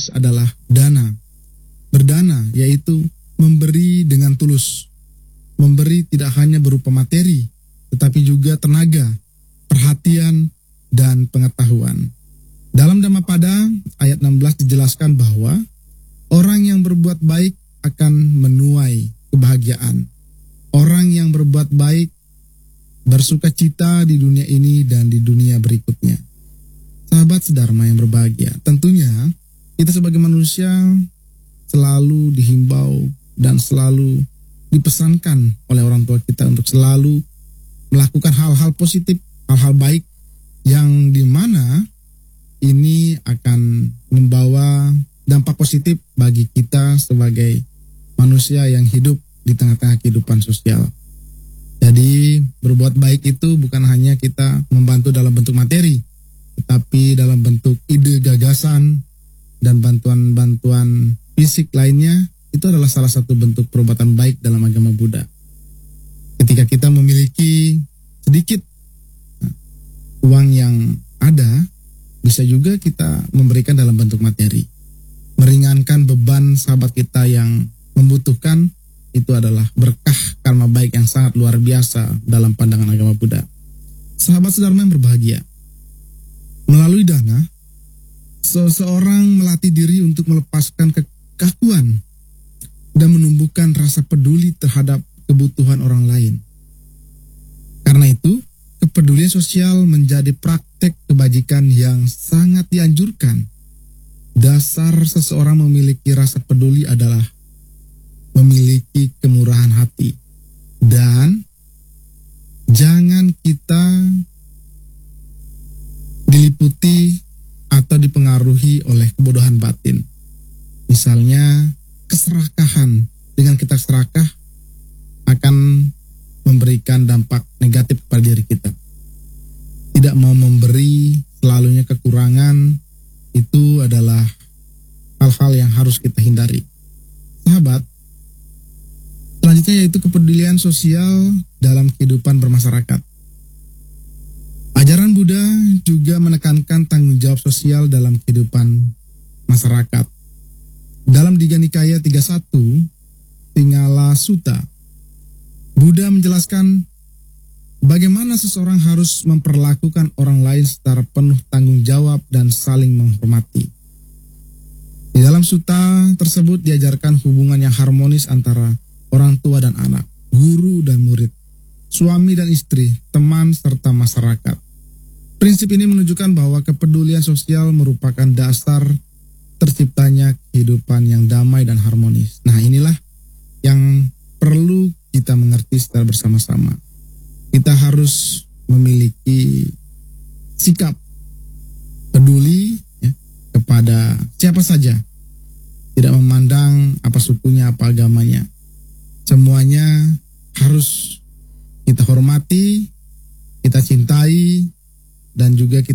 adalah dana. Berdana yaitu memberi dengan tulus. Memberi tidak hanya berupa materi, tetapi juga tenaga, perhatian, dan pengetahuan. Dalam Dhammapada ayat 16 dijelaskan bahwa orang yang berbuat baik akan menuai kebahagiaan. Orang yang berbuat baik bersuka cita di dunia ini dan di dunia berikutnya. Sahabat sedharma yang berbahagia, tentunya kita sebagai manusia selalu dihimbau dan selalu dipesankan oleh orang tua kita untuk selalu melakukan hal-hal positif, hal-hal baik yang dimana ini akan membawa dampak positif bagi kita sebagai manusia yang hidup di tengah-tengah kehidupan sosial. Jadi berbuat baik itu bukan hanya kita membantu dalam bentuk materi, tetapi dalam bentuk ide, gagasan, dan bantuan-bantuan fisik lainnya, itu adalah salah satu bentuk perbuatan baik dalam agama Buddha. Ketika kita memiliki sedikit uang yang ada, bisa juga kita memberikan dalam bentuk materi. Meringankan beban sahabat kita yang membutuhkan, itu adalah berkah karma baik yang sangat luar biasa dalam pandangan agama Buddha. Sahabat sedharma yang berbahagia, melalui dana, seseorang melatih diri untuk melepaskan kekakuan dan menumbuhkan rasa peduli terhadap kebutuhan orang lain. Karena itu, kepedulian sosial menjadi praktek kebajikan yang sangat dianjurkan. Dasar seseorang memiliki rasa peduli adalah memiliki kemurahan hati. Dan jangan kita diliputi atau dipengaruhi oleh kebodohan batin. Misalnya keserakahan. Dengan kita serakah akan memberikan dampak negatif kepada diri kita. Tidak mau memberi, selalunya kekurangan, itu adalah hal-hal yang harus kita hindari. Sahabat, selanjutnya yaitu kepedulian sosial dalam kehidupan bermasyarakat. Ajaran Buddha juga menekankan tanggung jawab sosial dalam kehidupan masyarakat. Dalam Digha Nikaya 31, Tingala Sutta, Buddha menjelaskan bagaimana seseorang harus memperlakukan orang lain secara penuh tanggung jawab dan saling menghormati. Di dalam sutta tersebut diajarkan hubungan yang harmonis antara orang tua dan anak, guru dan murid, suami dan istri, teman serta masyarakat. Prinsip ini menunjukkan bahwa kepedulian sosial merupakan dasar terciptanya kehidupan yang damai dan harmonis. Nah, inilah yang perlu kita mengerti secara bersama-sama. Kita harus memiliki sikap peduli kepada siapa saja, tidak memandang apa sukunya, apa agamanya. Semuanya harus kita hormati, kita cintai, dan juga kita